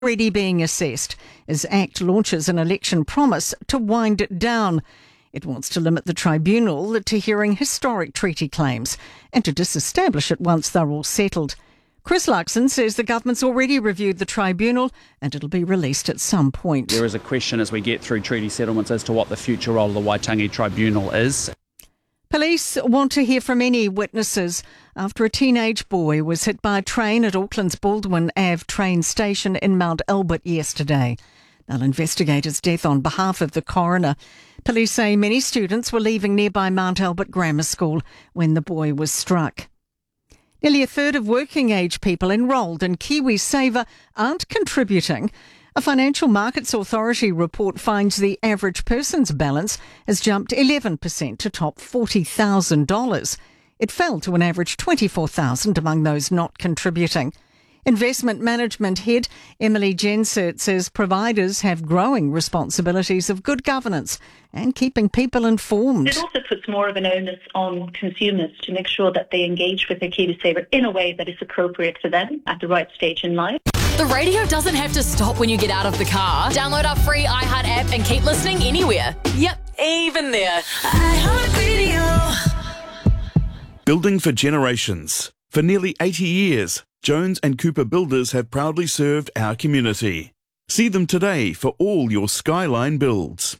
already being assessed as ACT launches an election promise to wind it down. It wants to limit the tribunal to hearing historic treaty claims and to disestablish it once they're all settled. Chris Luxon says the government's already reviewed the tribunal and it'll be released at some point. There is a question as we get through treaty settlements as to what the future role of the Waitangi Tribunal is. Police want to hear from any witnesses after a teenage boy was hit by a train at Auckland's Baldwin Ave train station in Mount Albert yesterday. They'll investigate his death on behalf of the coroner. Police say many students were leaving nearby Mount Albert Grammar School when the boy was struck. Nearly a third of working-age people enrolled in KiwiSaver aren't contributing. A Financial Markets Authority report finds the average person's balance has jumped 11% to top $40,000. It fell to an average $24,000 among those not contributing. Investment Management Head Emily Jensert says providers have growing responsibilities of good governance and keeping people informed. It also puts more of an onus on consumers to make sure that they engage with their KiwiSaver in a way that is appropriate for them at the right stage in life. The radio doesn't have to stop when you get out of the car. Download our free iHeart app and keep listening anywhere. Yep, even there. iHeart Radio. Building for generations. For nearly 80 years, Jones and Cooper Builders have proudly served our community. See them today for all your Skyline builds.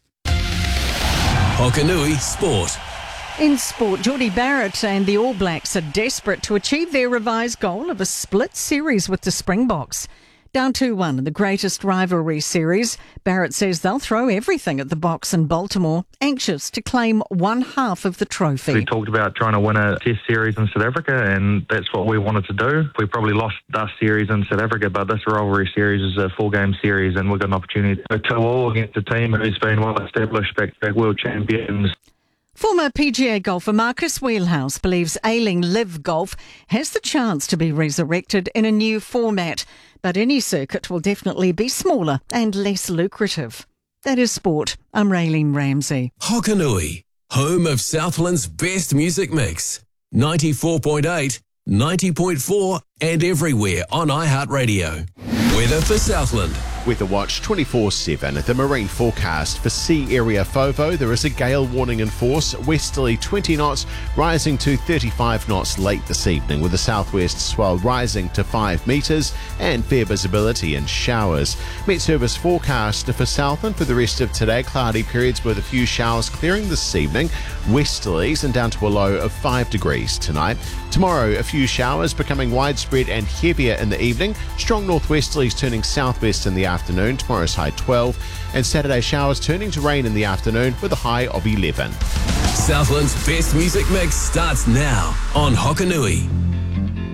Hokanui Sport. In sport, Geordie Barrett and the All Blacks are desperate to achieve their revised goal of a split series with the Springboks. Down 2-1 in the greatest rivalry series, Barrett says they'll throw everything at the Boks in Baltimore, anxious to claim one half of the trophy. We talked about trying to win a test series in South Africa, and that's what we wanted to do. We probably lost our series in South Africa, but this rivalry series is a 4-game series, and we've got an opportunity to 2-2 against a team who's been well established, back-to-back world champions. Former PGA golfer Marcus Wheelhouse believes Ailing Live Golf has the chance to be resurrected in a new format, but any circuit will definitely be smaller and less lucrative. That is sport. I'm Raylene Ramsey. Hokanui, home of Southland's best music mix. 94.8, 90.4 and everywhere on iHeartRadio. Weather for Southland. Weather Watch 24/7. The marine forecast for sea area FOVO. There is a gale warning in force, westerly 20 knots, rising to 35 knots late this evening, with the southwest swell rising to 5 metres and fair visibility and showers. Met Service forecast for Southland for the rest of today. Cloudy periods with a few showers clearing this evening. Westerlies and down to a low of 5 degrees tonight. Tomorrow, a few showers becoming widespread and heavier in the evening. Strong northwesterlies turning southwest in the afternoon. Tomorrow's high 12. And Saturday showers turning to rain in the afternoon with a high of 11. Southland's best music mix starts now on Hokanui.